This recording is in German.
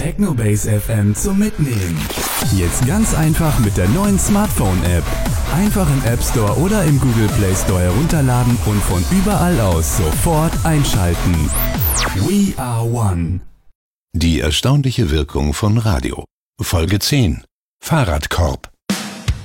Technobase FM zum Mitnehmen. Jetzt ganz einfach mit der neuen Smartphone-App. Einfach im App Store oder im Google Play Store herunterladen und von überall aus sofort einschalten. We are one. Die erstaunliche Wirkung von Radio. Folge 10. Fahrradkorb.